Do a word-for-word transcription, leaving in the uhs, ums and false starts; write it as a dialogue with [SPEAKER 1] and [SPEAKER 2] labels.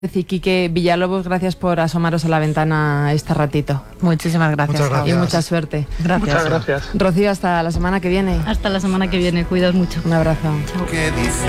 [SPEAKER 1] Y Quique Villalobos, gracias por asomaros a la ventana este ratito.
[SPEAKER 2] Muchísimas gracias.
[SPEAKER 3] Muchas gracias.
[SPEAKER 1] Y mucha suerte.
[SPEAKER 2] Gracias.
[SPEAKER 3] Muchas gracias.
[SPEAKER 1] Rocío, hasta la semana que viene.
[SPEAKER 4] Hasta la semana que viene, cuidaos mucho.
[SPEAKER 1] Un abrazo.
[SPEAKER 4] Chao.
[SPEAKER 5] ¿Qué dice?